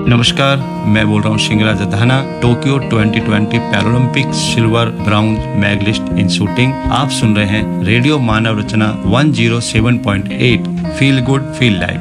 नमस्कार, मैं बोल रहा हूँ सिंगराज धाना। Tokyo 2020 Paralympic silver brown medallist इन शूटिंग। आप सुन रहे हैं रेडियो मानव रचना 107.8 फील गुड फील लाइक।